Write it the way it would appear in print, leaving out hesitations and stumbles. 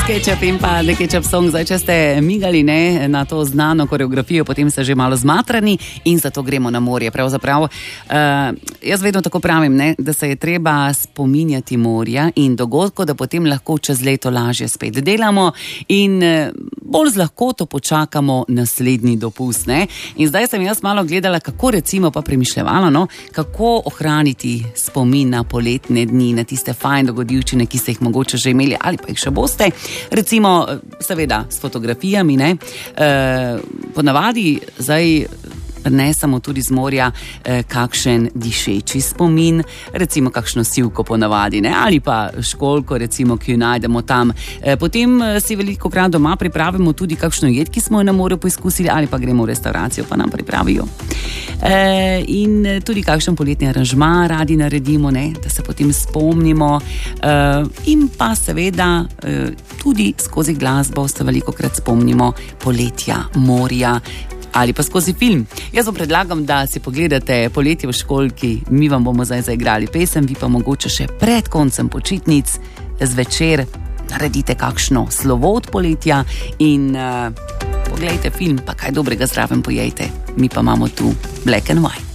Ketchup in pa The Ketchup Song. Zdaj, če ste migali na to znano koreografijo, potem ste že malo zmatrani in zato gremo na morje. Pravzaprav, jaz vedno tako pravim, da se je treba spominjati morja in dogodkov, da potem lahko čez leto lažje spet delamo in bolj z lahkoto počakamo naslednji dopust. In zdaj sem jaz malo gledala, kako recimo pa premišljevala, kako ohraniti spomin na poletne dni, na tiste fajn dogodivščine, ki ste jih mogoče že imeli ali pa jih še boste. Recimo, seveda, s fotografijami, ponavadi zdaj prinesemo tudi z morja kakšen dišeči spomin, recimo kakšno sivko ponavadi, ali pa školjko, recimo, ki jo najdemo tam. Potem si velikokrat doma pripravimo tudi kakšno jed, ki smo jo na morju poizkusili, ali pa gremo v restauracijo, pa nam pripravijo. In tudi kakšen poletni aranžma radi naredimo, da se potem spomnimo. In pa seveda tudi skozi glasbo se velikokrat spomnimo poletja, morja, ali pa skozi film. Jaz vam predlagam, da si pogledate Poletje v školjki, mi vam bomo zdaj zaigrali pesem, vi pa mogoče še pred koncem počitnic zvečer naredite kakšno slovo od poletja in pogledajte film, pa kaj dobrega zraven pojejte. Mi pa imamo tu Black and White.